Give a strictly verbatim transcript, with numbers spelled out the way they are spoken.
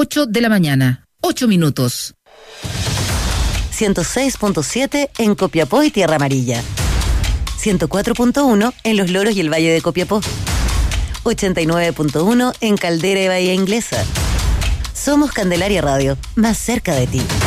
ocho de la mañana. ocho minutos. ciento seis punto siete en Copiapó y Tierra Amarilla. ciento cuatro punto uno en Los Loros y el Valle de Copiapó. ochenta y nueve punto uno en Caldera y Bahía Inglesa. Somos Candelaria Radio, más cerca de ti.